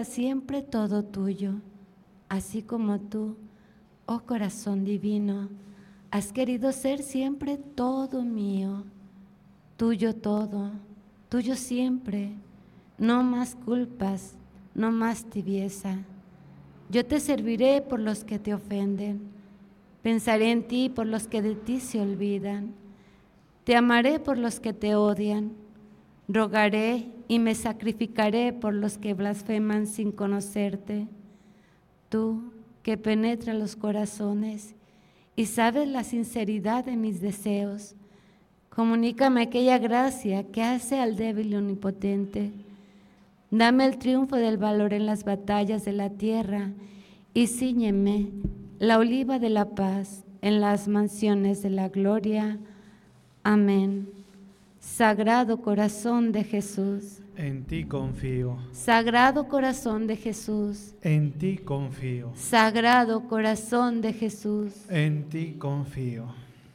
siempre todo tuyo, así como tú, oh corazón divino, has querido ser siempre todo mío, tuyo todo, tuyo siempre, no más culpas, no más tibieza. Yo te serviré por los que te ofenden, pensaré en ti por los que de ti se olvidan, te amaré por los que te odian, rogaré y me sacrificaré por los que blasfeman sin conocerte. Tú, que penetras los corazones y sabes la sinceridad de mis deseos, comunícame aquella gracia que hace al débil omnipotente. Dame el triunfo del valor en las batallas de la tierra y cíñeme la oliva de la paz en las mansiones de la gloria. Amén. Sagrado corazón de Jesús. En ti confío. Sagrado corazón de Jesús. En ti confío. Sagrado corazón de Jesús. En ti confío.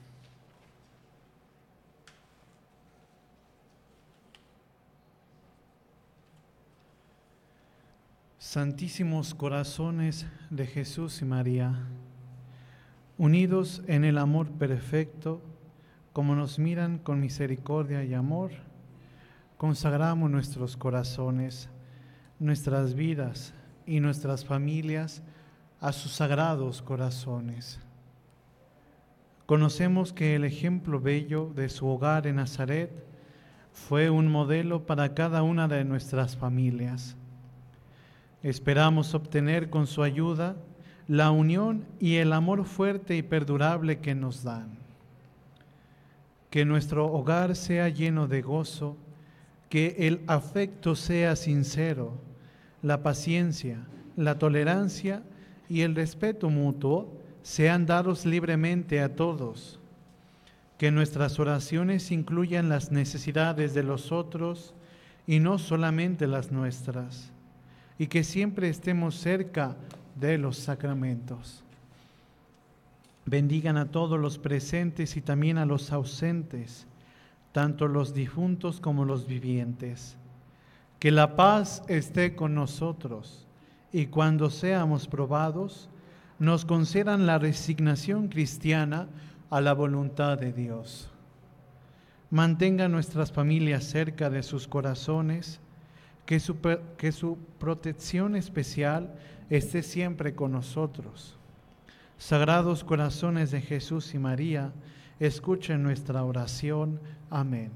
Santísimos corazones de Jesús y María, unidos en el amor perfecto, como nos miran con misericordia y amor, consagramos nuestros corazones, nuestras vidas y nuestras familias a sus sagrados corazones. Conocemos que el ejemplo bello de su hogar en Nazaret fue un modelo para cada una de nuestras familias. Esperamos obtener con su ayuda la unión y el amor fuerte y perdurable que nos dan. Que nuestro hogar sea lleno de gozo, que el afecto sea sincero, la paciencia, la tolerancia y el respeto mutuo sean dados libremente a todos. Que nuestras oraciones incluyan las necesidades de los otros y no solamente las nuestras. Y que siempre estemos cerca de los sacramentos. Bendigan a todos los presentes y también a los ausentes, tanto los difuntos como los vivientes. Que la paz esté con nosotros y cuando seamos probados, nos concedan la resignación cristiana a la voluntad de Dios. Mantenga nuestras familias cerca de sus corazones, que su protección especial esté siempre con nosotros. Sagrados corazones de Jesús y María, escuchen nuestra oración. Amén.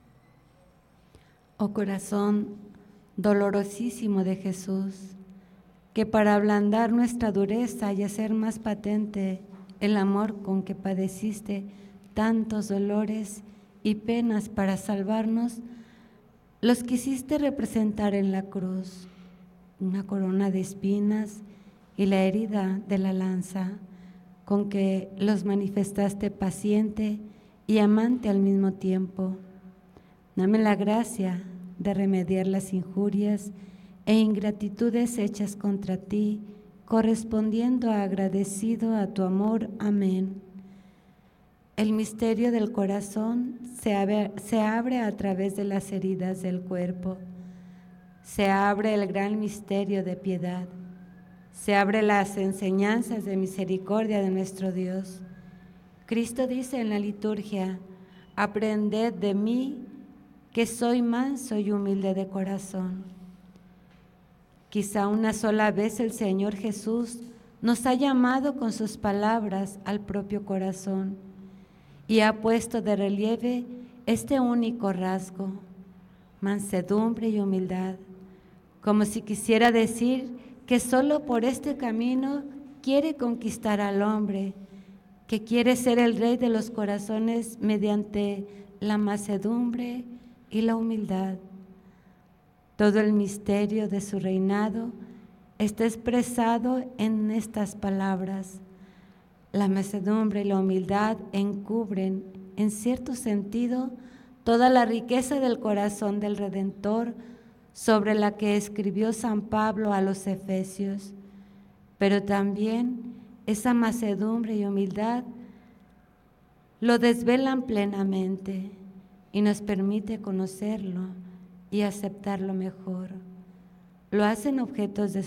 Oh corazón dolorosísimo de Jesús, que para ablandar nuestra dureza y hacer más patente el amor con que padeciste tantos dolores y penas para salvarnos, los quisiste representar en la cruz, una corona de espinas y la herida de la lanza, con que los manifestaste paciente y amante al mismo tiempo. Dame la gracia de remediar las injurias e ingratitudes hechas contra ti, correspondiendo agradecido a tu amor. Amén. El misterio del corazón se abre a través de las heridas del cuerpo. Se abre el gran misterio de piedad. Se abre las enseñanzas de misericordia de nuestro Dios. Cristo dice en la liturgia: aprended de mí, que soy manso y humilde de corazón. Quizá una sola vez el Señor Jesús nos ha llamado con sus palabras al propio corazón y ha puesto de relieve este único rasgo, mansedumbre y humildad, como si quisiera decir que solo por este camino quiere conquistar al hombre, que quiere ser el rey de los corazones mediante la mansedumbre y la humildad. Todo el misterio de su reinado está expresado en estas palabras. La mansedumbre y la humildad encubren, en cierto sentido, toda la riqueza del corazón del Redentor, sobre la que escribió San Pablo a los Efesios, pero también esa mansedumbre y humildad lo desvelan plenamente y nos permite conocerlo y aceptarlo mejor. lo hacen objetos de